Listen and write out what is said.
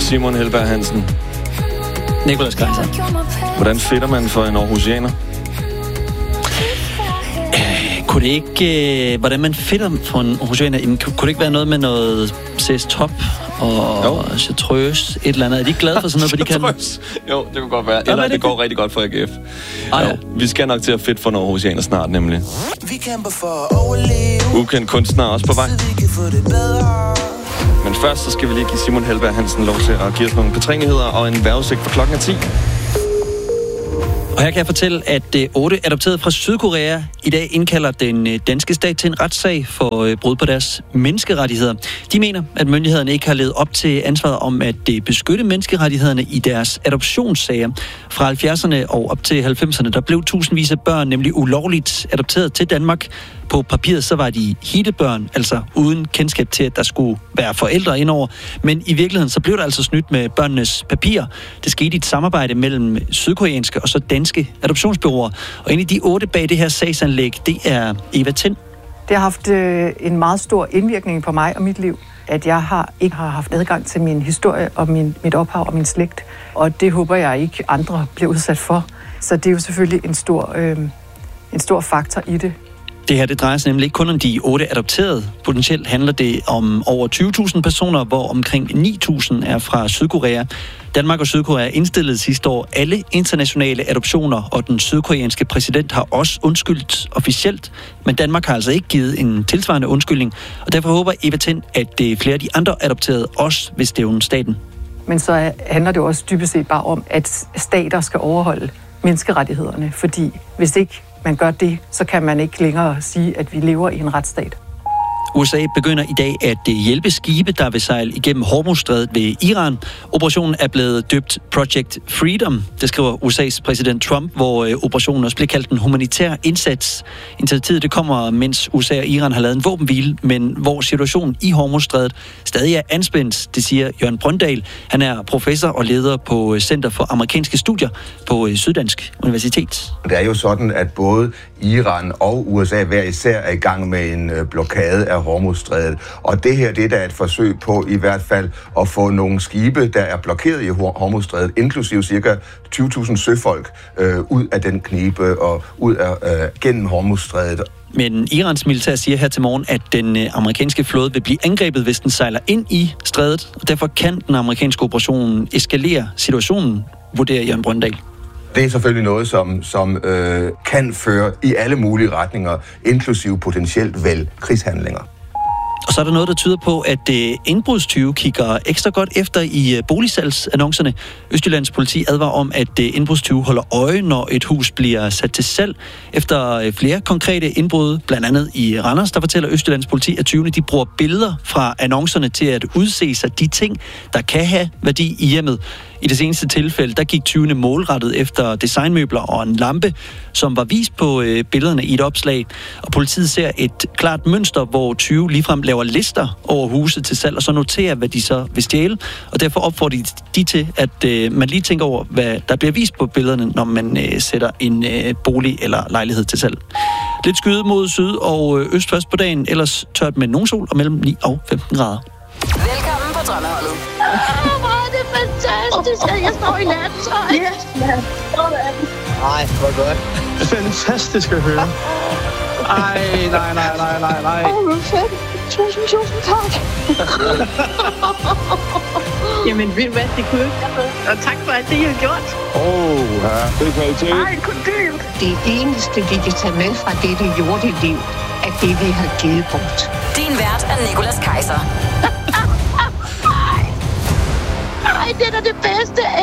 Simon Helberg Hansen. Nicolas Kaiser. Hvordan fedter man for en aarhusianer? Kunne det ikke... hvordan man fedter for en aarhusianer? Kunne det ikke være noget med noget CS Top og Chartreuse, et eller andet? Er de ikke glade for sådan noget, hvor de kan... Jo, det kunne godt være. Eller det går rigtig godt for AGF. Ja. Vi skal nok til at fedt for en aarhusianer snart, nemlig. Vi kæmper for at overleve. Ukendt kunstner også på vej. Men først så skal vi lige give Simon Helberg Hansen lov til at give os nogle betrængigheder og en vejrudsigt for klokken 10. Og her kan jeg fortælle, at 8 adopterede fra Sydkorea i dag indkalder den danske stat til en retssag for brud på deres menneskerettigheder. De mener, at myndighederne ikke har levet op til ansvaret om at beskytte menneskerettighederne i deres adoptionssager. Fra 70'erne og op til 90'erne, der blev tusindvis af børn nemlig ulovligt adopteret til Danmark. På papiret så var de hittebørn, altså uden kendskab til, at der skulle være forældre indover. Men i virkeligheden så blev der altså snydt med børnenes papirer. Det skete i et samarbejde mellem sydkoreanske og så danske adoptionsbureauer. Og en af de 8 bag det her sagsanlæg, det er Eva Tind. Det har haft en meget stor indvirkning på mig og mit liv, at jeg ikke har haft adgang til min historie og mit ophav og min slægt. Og det håber jeg ikke andre bliver udsat for. Så det er jo selvfølgelig en stor faktor i det. Det her, det drejer sig nemlig ikke kun om de 8 adopterede. Potentielt handler det om over 20.000 personer, hvor omkring 9.000 er fra Sydkorea. Danmark og Sydkorea indstillede sidste år alle internationale adoptioner, og den sydkoreanske præsident har også undskyldt officielt. Men Danmark har altså ikke givet en tilsvarende undskyldning, og derfor håber Eva Tind, at flere af de andre adopterede også vil stævne staten. Men så handler det jo også dybest set bare om, at stater skal overholde menneskerettighederne, fordi hvis ikke man gør det, så kan man ikke længere sige, at vi lever i en retsstat. USA begynder i dag at hjælpe skibe, der vil sejle igennem Hormuzstrædet ved Iran. Operationen er blevet døbt Project Freedom, det skriver USA's præsident Trump, hvor operationen også bliver kaldt en humanitær indsats. Initiativet det kommer, mens USA og Iran har lavet en våbenhvile, men hvor situationen i Hormuzstrædet stadig er anspændt, det siger Jørgen Brøndal. Han er professor og leder på Center for Amerikanske Studier på Syddansk Universitet. Det er jo sådan, at både Iran og USA hver især er i gang med en blokade af Hormuzstrædet. Og det her, det er da et forsøg på i hvert fald at få nogle skibe, der er blokeret i Hormuzstrædet, inklusive cirka 20.000 søfolk, ud af den knibe og ud af gennem Hormuzstrædet. Men Irans militær siger her til morgen, at den amerikanske flåde vil blive angrebet, hvis den sejler ind i strædet. Og derfor kan den amerikanske operation eskalere situationen, vurderer Jørgen Brøndal. Det er selvfølgelig noget, som kan føre i alle mulige retninger, inklusive potentielt vel krigshandlinger. Og så er der noget, der tyder på, at indbrudstyve kigger ekstra godt efter i boligsalgsannoncerne. Østjyllands politi advarer om, at indbrudstyve holder øje, når et hus bliver sat til salg. Efter flere konkrete indbrud, blandt andet i Randers, der fortæller Østjyllands politi, at tyvene de bruger billeder fra annoncerne til at udse sig de ting, der kan have værdi i hjemmet. I det seneste tilfælde, der gik tyvene målrettet efter designmøbler og en lampe, som var vist på billederne i et opslag. Og politiet ser et klart mønster, hvor tyve ligefrem laver lister over huset til salg, og så noterer, hvad de så vil stjæle. Og derfor opfordrer de til, at man lige tænker over, hvad der bliver vist på billederne, når man sætter en bolig eller lejlighed til salg. Lidt skyde mod syd og øst først på dagen, ellers tørt med nogen sol og mellem 9 og 15 grader. Velkommen på Drømmeholdet. Fantastisk, at jeg står i nattøj. Yes, man. Ej, hvor godt. Fantastisk at høre. Ej, nej. Åh, hvor fedt. Tusind tak. Jamen, ved du hvad, det kunne ikke være. Og tak for alt det, I har gjort. Ja, det er kvalitet. Ej, kodyl. Det eneste, vi kan tage med fra dette jordeliv, er det, vi har givet bort. Din vært er Nicolas Kaiser. Ej, det er da det bedste